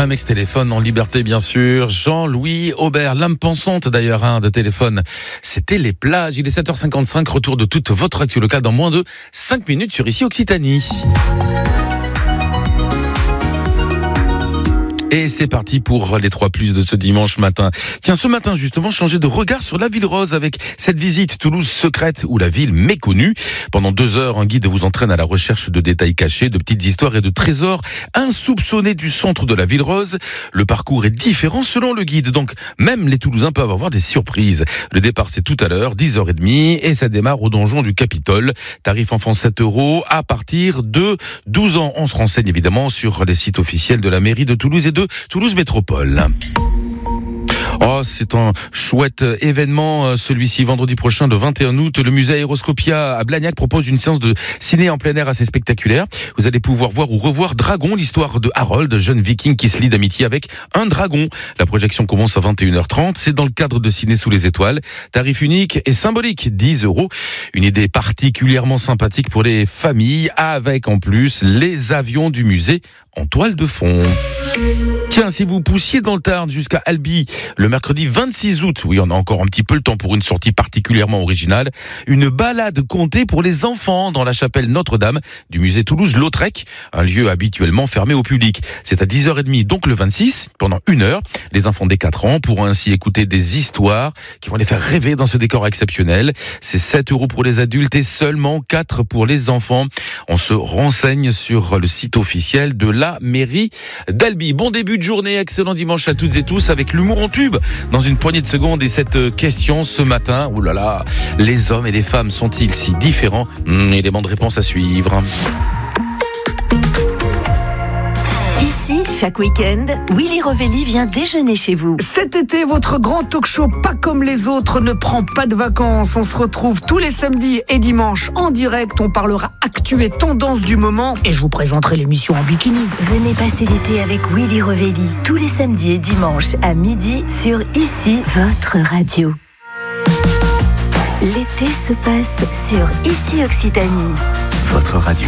Un ex-téléphone en liberté, bien sûr. Jean-Louis Aubert, l'âme pensante d'ailleurs de téléphone. C'était les plages. Il est 7h55, retour de toute votre actu locale dans moins de 5 minutes sur Ici Occitanie. Et c'est parti pour les 3+ de ce dimanche matin. Tiens, ce matin, justement, changer de regard sur la ville rose avec cette visite Toulouse secrète ou la ville méconnue. Pendant 2 heures, un guide vous entraîne à la recherche de détails cachés, de petites histoires et de trésors insoupçonnés du centre de la ville rose. Le parcours est différent selon le guide, donc même les Toulousains peuvent avoir des surprises. Le départ, c'est tout à l'heure, 10h30, et ça démarre au donjon du Capitole. Tarif enfant 7 € à partir de 12 ans. On se renseigne évidemment sur les sites officiels de la mairie de Toulouse et de Toulouse Métropole. Oh, c'est un chouette événement, celui-ci, vendredi prochain, le 21 août. Le musée Aéroscopia à Blagnac propose une séance de ciné en plein air assez spectaculaire. Vous allez pouvoir voir ou revoir Dragon, l'histoire de Harold, jeune viking qui se lie d'amitié avec un dragon. La projection commence à 21h30. C'est dans le cadre de Ciné sous les étoiles. Tarif unique et symbolique, 10 €. Une idée particulièrement sympathique pour les familles, avec en plus les avions du musée en toile de fond. Tiens, si vous poussiez dans le Tarn jusqu'à Albi, le mercredi 26 août, oui, on a encore un petit peu le temps pour une sortie particulièrement originale, une balade comptée pour les enfants dans la chapelle Notre-Dame du musée Toulouse-Lautrec, un lieu habituellement fermé au public. C'est à 10h30, donc le 26, pendant 1 heure. Les enfants dès 4 ans pourront ainsi écouter des histoires qui vont les faire rêver dans ce décor exceptionnel. C'est 7 € pour les adultes et seulement 4 pour les enfants. On se renseigne sur le site officiel de la mairie d'Albi. Bon début de journée, excellent dimanche à toutes et tous avec l'humour en tube dans une poignée de secondes et cette question ce matin. Ouh là là, les hommes et les femmes sont-ils si différents? Élément de réponse à suivre. Ici, chaque week-end, Willy Rovelli vient déjeuner chez vous. Cet été, votre grand talk show pas comme les autres ne prend pas de vacances. On se retrouve tous les samedis et dimanches en direct. On parlera actu et tendance du moment et je vous présenterai l'émission en bikini. Venez passer l'été avec Willy Rovelli tous les samedis et dimanches à midi sur Ici, votre radio. L'été se passe sur Ici Occitanie, votre radio.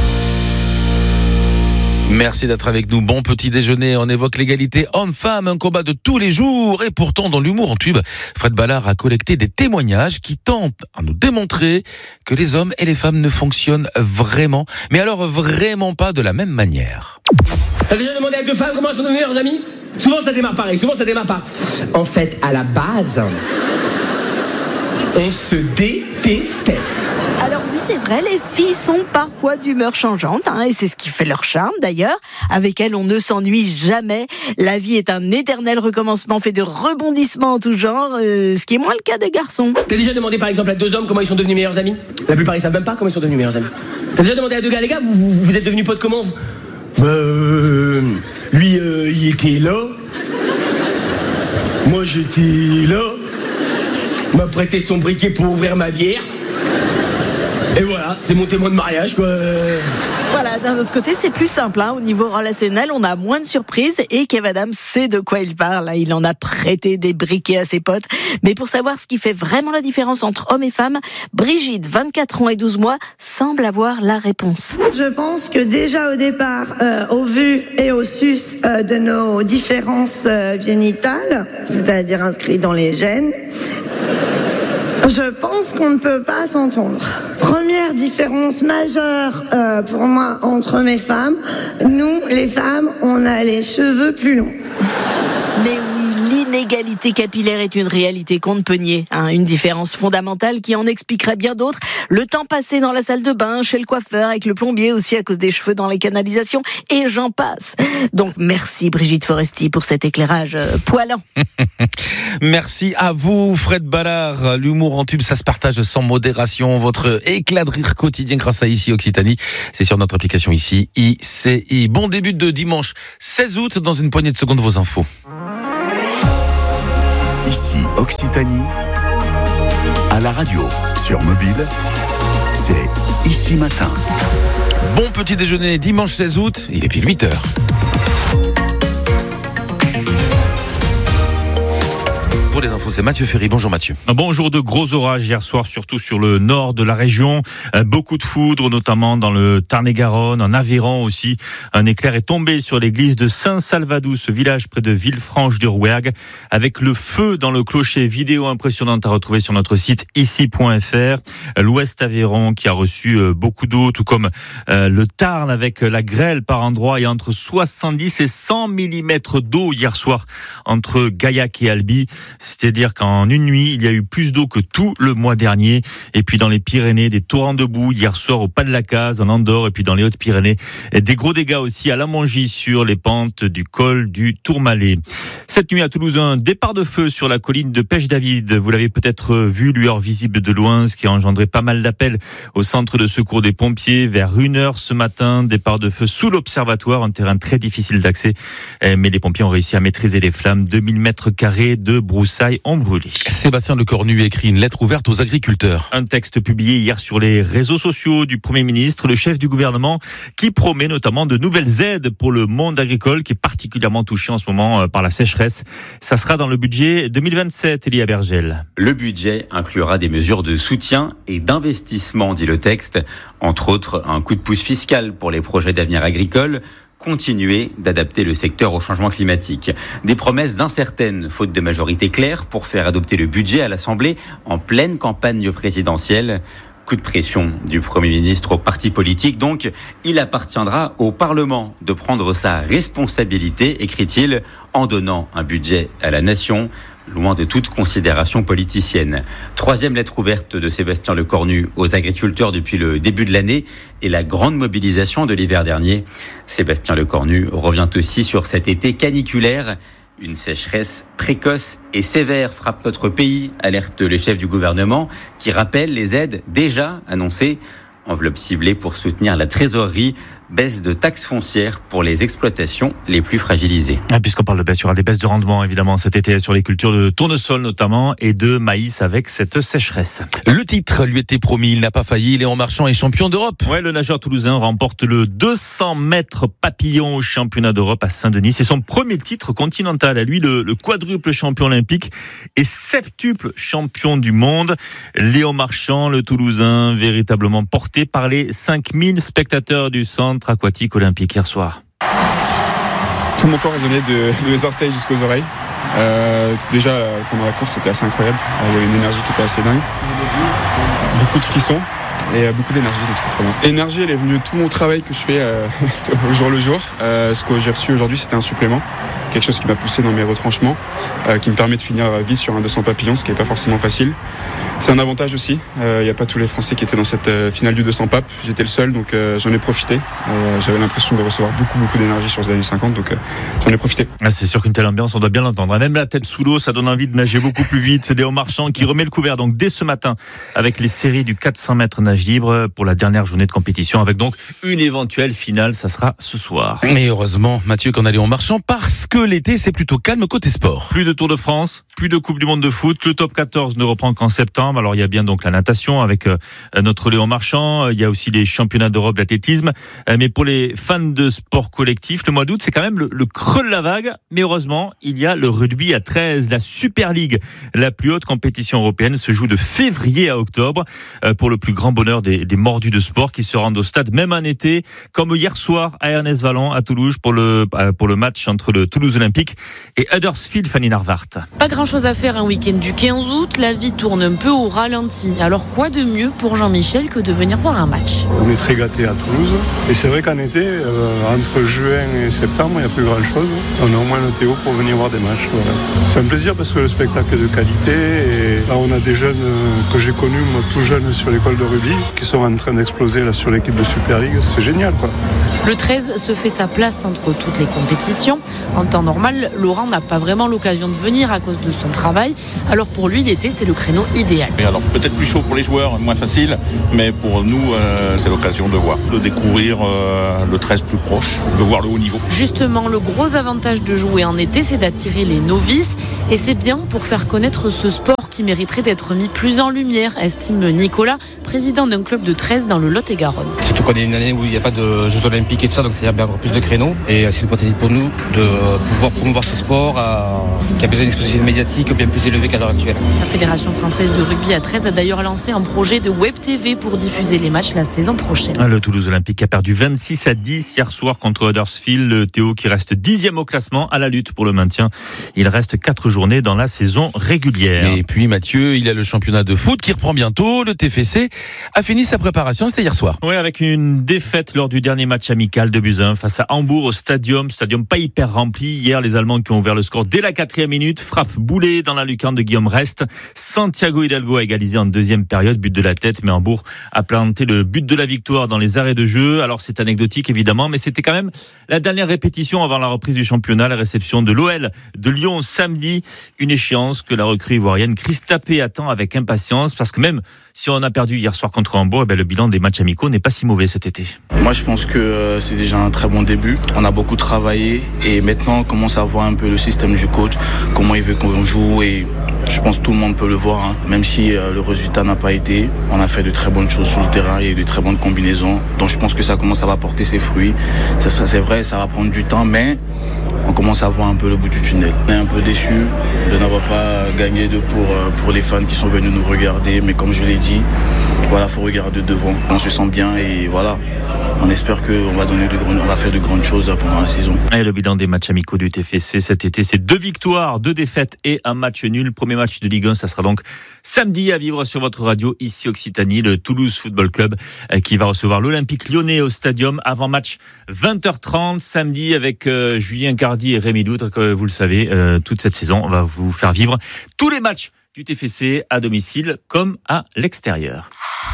Merci d'être avec nous. Bon petit déjeuner. On évoque l'égalité homme-femme, un combat de tous les jours. Et pourtant, dans l'humour en tube, Fred Ballard a collecté des témoignages qui tentent à nous démontrer que les hommes et les femmes ne fonctionnent vraiment, mais alors vraiment pas de la même manière. T'as déjà demandé à 2 femmes comment sont nos meilleurs amis? Souvent ça démarre pareil, souvent ça démarre pas. En fait, à la base, on se détestait. Alors oui, c'est vrai, les filles sont parfois d'humeur changeante, et c'est ce qui fait leur charme d'ailleurs. Avec elles, on ne s'ennuie jamais. La vie est un éternel recommencement fait de rebondissements en tout genre, ce qui est moins le cas des garçons. T'as déjà demandé par exemple à 2 hommes comment ils sont devenus meilleurs amis? La plupart ils savent même pas comment ils sont devenus meilleurs amis. T'as déjà demandé à 2 gars, les gars, vous êtes devenus potes comment? Lui il était là. Moi j'étais là. Il m'a prêté son briquet pour ouvrir ma bière. Et voilà, c'est mon témoin de mariage, quoi. Voilà, d'un autre côté, c'est plus simple. Au niveau relationnel, on a moins de surprises et Kev Adams sait de quoi il parle. Il en a prêté des briquets à ses potes. Mais pour savoir ce qui fait vraiment la différence entre hommes et femmes, Brigitte, 24 ans et 12 mois, semble avoir la réponse. Je pense que déjà au départ, au vu et au sus de nos différences génitales, c'est-à-dire inscrites dans les gènes, je pense qu'on ne peut pas s'entendre. Première différence majeure pour moi entre hommes et femmes, nous, les femmes, on a les cheveux plus longs. Mais oui, l'inégalité capillaire est une réalité qu'on ne peut nier. Une différence fondamentale qui en expliquerait bien d'autres. Le temps passé dans la salle de bain, chez le coiffeur, avec le plombier aussi à cause des cheveux dans les canalisations, et j'en passe. Donc merci Brigitte Foresti pour cet éclairage poilant. Merci à vous Fred Ballard. L'humour en tube, ça se partage sans modération. Votre éclat de rire quotidien grâce à Ici Occitanie. C'est sur notre application ici, ICI. Bon début de dimanche 16 août. Dans une poignée de secondes, vos infos. Ici Occitanie, à la radio, sur mobile, c'est Ici Matin. Bon petit déjeuner dimanche 16 août, il est pile 8h. pour les infos, c'est Mathieu Ferry. Bonjour Mathieu. Bonjour, de gros orages hier soir, surtout sur le nord de la région. Beaucoup de foudre, notamment dans le Tarn-et-Garonne, en Aveyron aussi. Un éclair est tombé sur l'église de Saint-Salvadou, ce village près de Villefranche-de-Rouergue, avec le feu dans le clocher. Vidéo impressionnante à retrouver sur notre site ici.fr. L'Ouest Aveyron qui a reçu beaucoup d'eau, tout comme le Tarn avec la grêle par endroits et entre 70 et 100 mm d'eau hier soir entre Gaillac et Albi. C'est-à-dire qu'en une nuit, il y a eu plus d'eau que tout le mois dernier. Et puis dans les Pyrénées, des torrents de boue hier soir au Pas de la Case, en Andorre, et puis dans les Hautes-Pyrénées. Et des gros dégâts aussi à la Mongie sur les pentes du col du Tourmalet. Cette nuit à Toulouse, un départ de feu sur la colline de Pêche-David. Vous l'avez peut-être vu, lueur visible de loin, ce qui a engendré pas mal d'appels au centre de secours des pompiers. Vers 1h ce matin, départ de feu sous l'observatoire, un terrain très difficile d'accès. Mais les pompiers ont réussi à maîtriser les flammes. 2000 mètres carrés de broussailles ont brûlé. Sébastien Lecornu écrit une lettre ouverte aux agriculteurs. Un texte publié hier sur les réseaux sociaux du Premier ministre, le chef du gouvernement, qui promet notamment de nouvelles aides pour le monde agricole qui est particulièrement touché en ce moment par la sécheresse. Ça sera dans le budget 2027, Elia Bergel. Le budget inclura des mesures de soutien et d'investissement, dit le texte. Entre autres, un coup de pouce fiscal pour les projets d'avenir agricole. Continuer d'adapter le secteur au changement climatique. Des promesses incertaines, faute de majorité claire, pour faire adopter le budget à l'Assemblée en pleine campagne présidentielle. Coup de pression du Premier ministre aux partis politiques. Donc, il appartiendra au Parlement de prendre sa responsabilité, écrit-il, en donnant un budget à la nation, loin de toute considération politicienne. Troisième lettre ouverte de Sébastien Lecornu aux agriculteurs depuis le début de l'année et la grande mobilisation de l'hiver dernier. Sébastien Lecornu revient aussi sur cet été caniculaire. Une sécheresse précoce et sévère frappe notre pays, alertent les chefs du gouvernement, qui rappellent les aides déjà annoncées. Enveloppe ciblée pour soutenir la trésorerie, baisse de taxes foncières pour les exploitations les plus fragilisées. Puisqu'on parle de baisse, il y aura des baisses de rendement évidemment cet été sur les cultures de tournesol notamment et de maïs avec cette sécheresse. Le titre lui était promis, il n'a pas failli, Léon Marchand est champion d'Europe. Ouais, le nageur toulousain remporte le 200 mètres papillon au championnat d'Europe à Saint-Denis. C'est son premier titre continental à lui, le quadruple champion olympique et septuple champion du monde. Léon Marchand, le toulousain, véritablement porté par les 5000 spectateurs du centre aquatique olympique hier soir. Tout mon corps résonnait de mes orteils jusqu'aux oreilles. Déjà pendant la course c'était assez incroyable, il y avait une énergie qui était assez dingue, beaucoup de frissons et beaucoup d'énergie, donc c'était trop bien. L'énergie elle est venue de tout mon travail que je fais au jour le jour. Ce que j'ai reçu aujourd'hui c'était un supplément, quelque chose qui m'a poussé dans mes retranchements, qui me permet de finir vite sur un 200 papillons, ce qui n'est pas forcément facile. C'est un avantage aussi, il n'y a pas tous les Français qui étaient dans cette finale du 200 papes, j'étais le seul donc j'en ai profité. J'avais l'impression de recevoir beaucoup d'énergie sur les années 50 donc j'en ai profité. C'est sûr qu'une telle ambiance on doit bien l'entendre, même la tête sous l'eau ça donne envie de nager beaucoup plus vite. C'est Léon Marchand qui remet le couvert donc dès ce matin avec les séries du 400 mètres nage libre pour la dernière journée de compétition avec donc une éventuelle finale, ça sera ce soir. Et heureusement Mathieu qu'on a Léon Marchand parce que l'été c'est plutôt calme côté sport. Plus de Tour de France, plus de Coupe du Monde de foot, le top 14 ne reprend qu'en septembre. Alors il y a bien donc la natation avec notre Léon Marchand, il y a aussi les championnats d'Europe d'athlétisme, mais pour les fans de sport collectif, le mois d'août c'est quand même le creux de la vague, mais heureusement il y a le rugby à 13, la Super League, la plus haute compétition européenne, se joue de février à octobre pour le plus grand bonheur des mordus de sport qui se rendent au stade même en été, comme hier soir à Ernest Vallon à Toulouse pour le match entre le Toulouse Olympique et Huddersfield. Fanny Narvart. Pas grand chose à faire un week-end du 15 août, la vie tourne un peu au ralenti. Alors quoi de mieux pour Jean-Michel que de venir voir un match? On est très gâtés à Toulouse et c'est vrai qu'en été, entre juin et septembre, il n'y a plus grand chose. On a au moins le Théo pour venir voir des matchs. Voilà. C'est un plaisir parce que le spectacle est de qualité et là on a des jeunes que j'ai connus, moi tout jeunes sur l'école de rugby, qui sont en train d'exploser là sur l'équipe de Super League. C'est génial quoi. Le 13 se fait sa place entre toutes les compétitions. En temps normal, Laurent n'a pas vraiment l'occasion de venir à cause de son travail. Alors pour lui, l'été, c'est le créneau idéal. Et alors peut-être plus chaud pour les joueurs, moins facile, mais pour nous, c'est l'occasion de voir, de découvrir le 13 plus proche, de voir le haut niveau. Justement, le gros avantage de jouer en été, c'est d'attirer les novices. Et c'est bien pour faire connaître ce sport qui mériterait d'être mis plus en lumière, estime Nicolas, président d'un club de 13 dans le Lot-et-Garonne. Surtout qu'on est une année où il n'y a pas de Jeux Olympiques et tout ça, donc il y a bien plus de créneaux. Et c'est une opportunité pour nous de pouvoir promouvoir ce sport qui a besoin d'une exposition médiatique bien plus élevée qu'à l'heure actuelle. La Fédération française de rugby à 13 a d'ailleurs lancé un projet de Web TV pour diffuser les matchs la saison prochaine. Le Toulouse Olympique a perdu 26-10 hier soir contre Huddersfield. Le Théo qui reste 10e au classement à la lutte pour le maintien. Il reste 4 journées dans la saison régulière. Et puis Mathieu, il y a le championnat de foot qui reprend bientôt. Le TFC a fini sa préparation, c'était hier soir. Oui, avec une défaite lors du dernier match amical de Buzyn face à Hambourg au stadium pas hyper rempli. Hier, les Allemands qui ont ouvert le score dès la 4e minute, frappe boulée dans la lucarne de Guillaume Rest. Santiago Hidalgo a égalisé en deuxième période, but de la tête, mais Hambourg a planté le but de la victoire dans les arrêts de jeu. Alors c'est anecdotique évidemment, mais c'était quand même la dernière répétition avant la reprise du championnat, la réception de l'OL de Lyon samedi, une échéance que la recrue ivoirienne Christapé attend avec impatience, parce que même si on a perdu hier soir contre Hambourg, le bilan des matchs amicaux n'est pas si mauvais cet été. Moi je pense que c'est déjà un très bon début. On a beaucoup travaillé et maintenant on commence à voir un peu le système du coach, comment il veut qu'on joue, et je pense que tout le monde peut le voir, même si le résultat n'a pas été. On a fait de très bonnes choses sur le terrain, il y a eu de très bonnes combinaisons, donc je pense que ça commence à porter ses fruits. C'est vrai, ça va prendre du temps, mais on commence à voir un peu le bout du tunnel. On est un peu déçus de n'avoir pas gagné pour les fans qui sont venus nous regarder, mais comme je l'ai dit, voilà, faut regarder devant. On se sent bien et voilà. On espère qu'on va faire de grandes choses pendant la saison. Et le bilan des matchs amicaux du TFC cet été, c'est 2 victoires, 2 défaites et un match nul. Premier match de Ligue 1, ça sera donc samedi à vivre sur votre radio, ici Occitanie, le Toulouse Football Club qui va recevoir l'Olympique Lyonnais au Stadium. Avant match 20h30 samedi avec Julien Cardi et Rémi Doutre. Que vous le savez, toute cette saison, on va vous faire vivre tous les matchs du TFC à domicile comme à l'extérieur.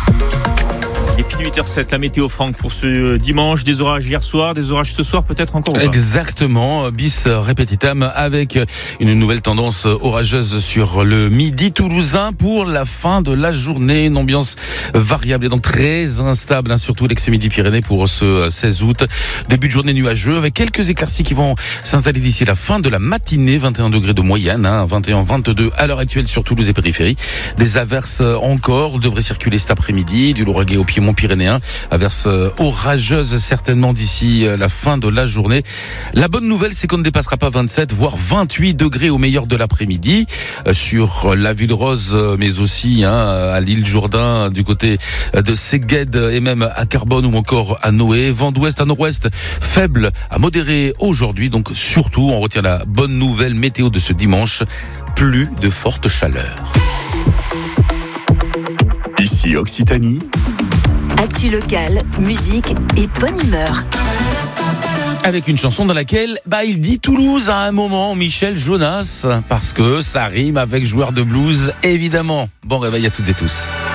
Et puis 8h07, la météo Franck pour ce dimanche, des orages hier soir, des orages ce soir peut-être encore ou pas ? Exactement, bis repetitam avec une nouvelle tendance orageuse sur le midi toulousain pour la fin de la journée, une ambiance variable et donc très instable, surtout l'ex-Midi-Pyrénées pour ce 16 août. Début de journée nuageux avec quelques éclaircies qui vont s'installer d'ici la fin de la matinée, 21 degrés de moyenne, 21-22 à l'heure actuelle sur Toulouse et périphérie. Des averses encore devraient circuler cet après-midi, du Lauragais au Piémont pyrénéen, averse orageuse certainement d'ici la fin de la journée. La bonne nouvelle, c'est qu'on ne dépassera pas 27 voire 28 degrés au meilleur de l'après-midi sur la Ville Rose, mais aussi à l'île Jourdain, du côté de Séguède et même à Carbone ou encore à Noé. Vent d'ouest à nord-ouest faible à modéré aujourd'hui, donc surtout on retient la bonne nouvelle météo de ce dimanche, plus de forte chaleur. Ici Occitanie. Actu locale, musique et bonne humeur. Avec une chanson dans laquelle il dit Toulouse à un moment, Michel Jonas, parce que ça rime avec joueur de blues, évidemment. Bon réveil à toutes et tous.